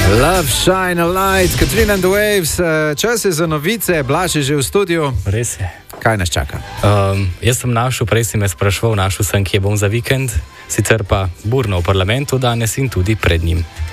Love, shine a light, Katrina and the Waves, čas je za novice, Blaž je že v studiu. Res je. Kaj nas čaka? Jaz sem prej si me spraševal, našel sem, kje bom za vikend, sicer pa burno v parlamentu danes in tudi pred njim.